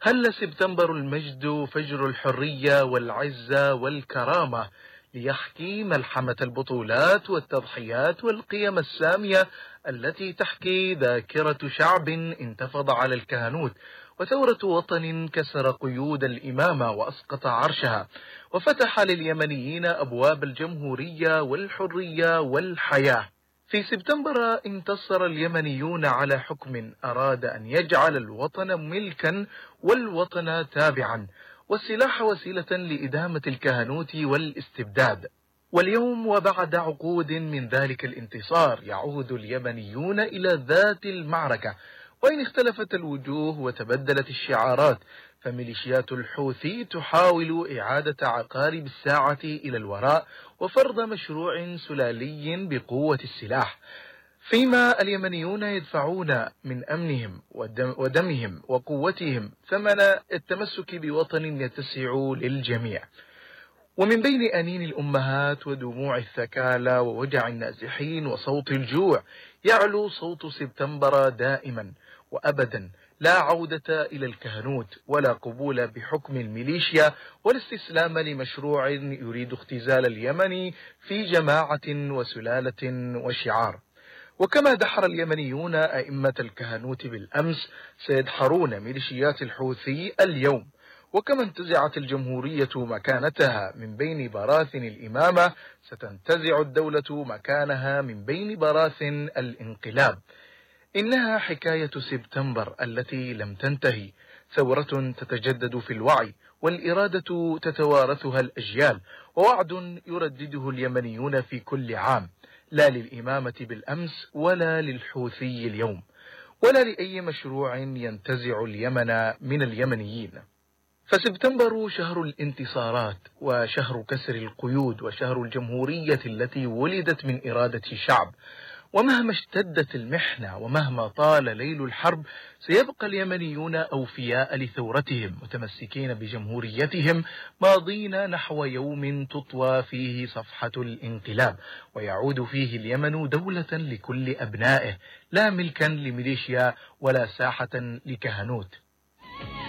هل سبتمبر المجد فجر الحرية والعزة والكرامة ليحكي ملحمة البطولات والتضحيات والقيم السامية التي تحكي ذاكرة شعب انتفض على الكهنوت، وثورة وطن كسر قيود الإمامة وأسقط عرشها، وفتح لليمنيين أبواب الجمهورية والحرية والحياة. في سبتمبر انتصر اليمنيون على حكم أراد أن يجعل الوطن ملكا والوطن تابعا، والسلاح وسيلة لإدامة الكهنوت والاستبداد. واليوم وبعد عقود من ذلك الانتصار يعود اليمنيون إلى ذات المعركة، وإن اختلفت الوجوه وتبدلت الشعارات، فميليشيات الحوثي تحاول إعادة عقارب الساعة إلى الوراء وفرض مشروع سلالي بقوة السلاح، فيما اليمنيون يدفعون من أمنهم ودمهم وقوتهم ثمن التمسك بوطن يتسع للجميع. ومن بين أنين الأمهات ودموع الثكالى ووجع النازحين وصوت الجوع يعلو صوت سبتمبر دائما وأبدا: لا عودة إلى الكهنوت، ولا قبول بحكم الميليشيا، ولا استسلام لمشروع يريد اختزال اليمن في جماعة وسلالة وشعار. وكما دحر اليمنيون أئمة الكهنوت بالأمس، سيدحرون ميليشيات الحوثي اليوم. وكما انتزعت الجمهورية مكانتها من بين براثن الإمامة، ستنتزع الدولة مكانها من بين براثن الانقلاب. إنها حكاية سبتمبر التي لم تنتهي، ثورة تتجدد في الوعي، والإرادة تتوارثها الأجيال، ووعد يردده اليمنيون في كل عام: لا للإمامة بالأمس، ولا للحوثي اليوم، ولا لأي مشروع ينتزع اليمن من اليمنيين. فسبتمبر شهر الانتصارات، وشهر كسر القيود، وشهر الجمهورية التي ولدت من إرادة شعب. ومهما اشتدت المحنة ومهما طال ليل الحرب، سيبقى اليمنيون أوفياء لثورتهم، متمسكين بجمهوريتهم، ماضين نحو يوم تطوى فيه صفحة الانقلاب، ويعود فيه اليمن دولة لكل أبنائه، لا ملكا لميليشيا ولا ساحة لكهنوت.